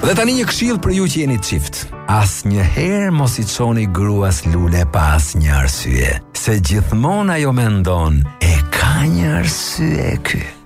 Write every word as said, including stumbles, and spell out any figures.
Dhe tani një këshill për ju që jeni çift. Asnjëherë mos i çoni gruas lule pa asnjë arsye, se gjithmonë ajo mendon e ka një arsye ky.